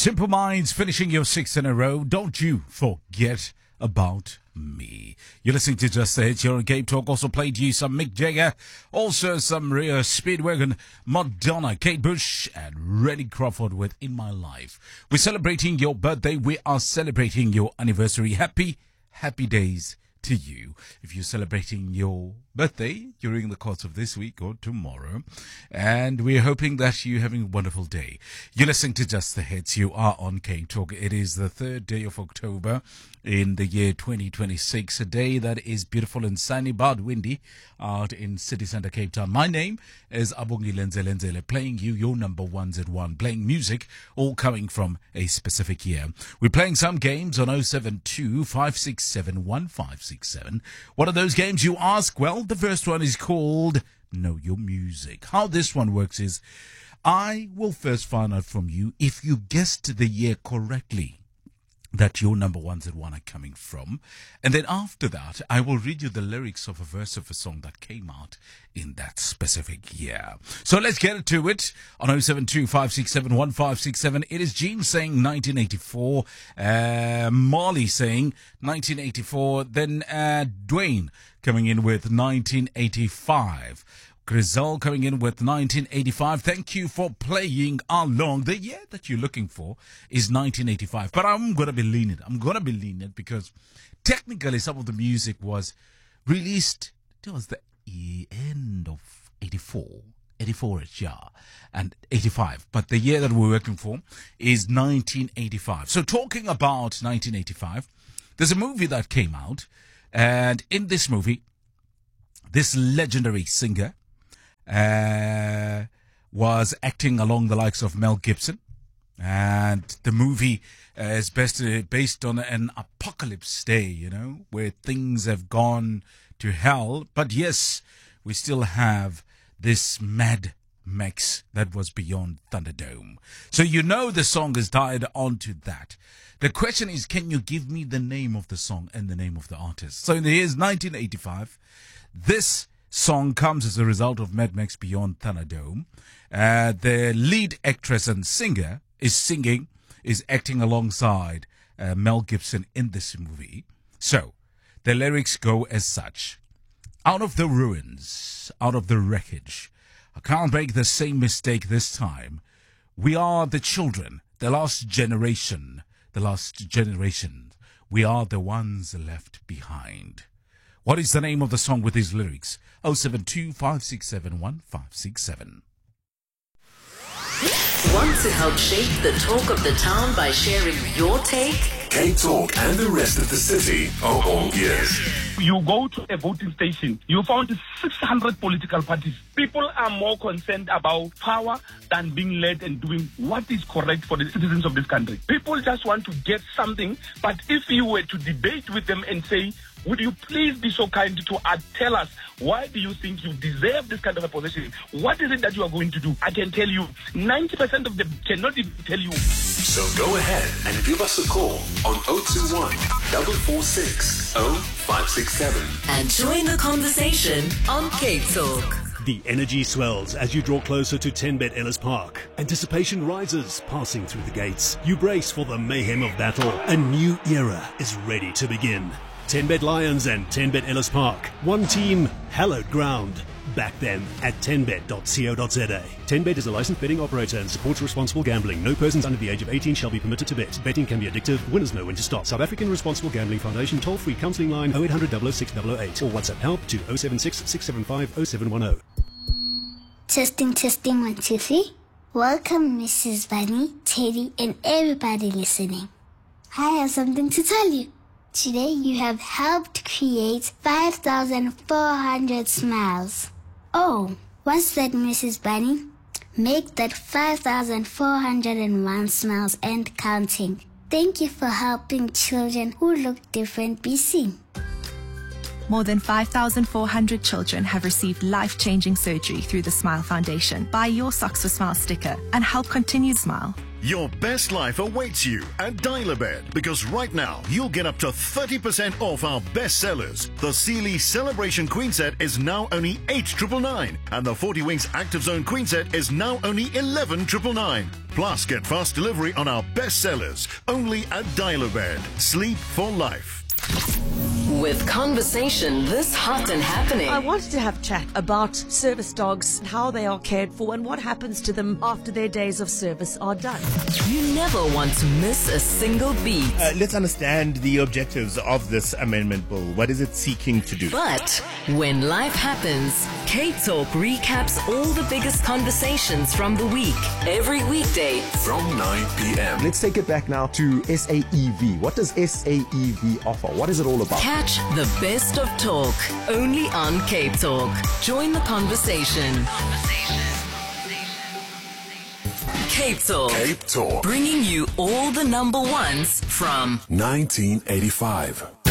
Simple Minds finishing your 6 in a row. Don't you forget about me. You're listening to Just the Hits. You're on Cape Talk. Also played you some Mick Jagger. Also some Rhea Speedwagon, Madonna, Kate Bush, and Rennie Crawford with In My Life. We're celebrating your birthday. We are celebrating your anniversary. Happy days to you. If you're celebrating your birthday during the course of this week or tomorrow, and we're hoping that you're having a wonderful day. You're listening to Just the Hits. You are on Cape Talk. It is the 3rd day of October in the year 2026, a day that is beautiful and sunny but windy out in city centre Cape Town. My name is Abongi Lenzele, playing you your number ones at one, playing music all coming from a specific year. We're playing some games on 072 567 1567. What are those games, you ask? Well, the first one is called Know Your Music. How this one works is I will first find out from you if you guessed the year correctly that your number ones at one are coming from. And then after that, I will read you the lyrics of a verse of a song that came out in that specific year. So let's get to it. On 072 567 1567, it is Gene saying 1984, Marley saying 1984, then Dwayne coming in with 1985. Grizel coming in with 1985. Thank you for playing along. The year that you're looking for is 1985. But I'm going to be lenient. Because technically some of the music was released towards the end of 84-ish, yeah, and 85. But the year that we're working for is 1985. So talking about 1985, there's a movie that came out. And in this movie, this legendary singer was acting along the likes of Mel Gibson, and the movie is based on an apocalypse day, where things have gone to hell. But yes, we still have this Mad Max that was beyond Thunderdome. So the song is tied onto that. The question is, can you give me the name of the song and the name of the artist? So in the year 1985, this song comes as a result of Mad Max Beyond Thunderdome. The lead actress and singer is acting alongside Mel Gibson in this movie. So the lyrics go as such: out of the ruins, out of the wreckage, I can't make the same mistake this time. We are the children, the last generation. We are the ones left behind. What is the name of the song with these lyrics? 072 567 1567. Want to help shape the talk of the town by sharing your take? Cape Talk and the rest of the city are all ears. You go to a voting station, you found 600 political parties. People are more concerned about power than being led and doing what is correct for the citizens of this country. People just want to get something, but if you were to debate with them and say, would you please be so kind to tell us, why do you think you deserve this kind of a position? What is it that you are going to do? I can tell you, 90% of them cannot even tell you. So go ahead and give us a call on 021 446 0567. And join the conversation on Cape Talk. The energy swells as you draw closer to 10Bet Ellis Park. Anticipation rises, passing through the gates. You brace for the mayhem of battle. A new era is ready to begin. 10Bet Lions and 10Bet Ellis Park. One team, hallowed ground. Back them at 10bet.co.za. 10Bet is a licensed betting operator and supports responsible gambling. No persons under the age of 18 shall be permitted to bet. Betting can be addictive. Winners know when to stop. South African Responsible Gambling Foundation toll-free counselling line 0800 006 008 or WhatsApp help to 076 675 0710. Testing 1 2 3. Welcome, Mrs. Bunny, Teddy, and everybody listening. I have something to tell you. Today you have helped create 5,400 smiles. Oh, what's that, Mrs. Bunny? Make that 5,401 smiles and counting. Thank you for helping children who look different be seen. More than 5,400 children have received life-changing surgery through the Smile Foundation. Buy your Socks for Smile sticker and help continue Smile. Your best life awaits you at Dial-A-Bed, because right now you'll get up to 30% off our best sellers. The Sealy Celebration Queen Set is now only 8,999 and the 40 Winks Active Zone Queen Set is now only 11,999. Plus, get fast delivery on our best sellers, only at Dial-A-Bed. Sleep for life. With conversation this hot and happening. I wanted to have a chat about service dogs, how they are cared for, and what happens to them after their days of service are done. You never want to miss a single beat. Let's understand the objectives of this amendment bill. What is it seeking to do? But when life happens, K-Talk recaps all the biggest conversations from the week. Every weekday From 9 p.m. Let's take it back now to SAEV. What does SAEV offer? What is it all about? Catch the best of talk only on K-Talk. Join the conversation. K-Talk. Cape Talk. Bringing you all the number ones from 1985.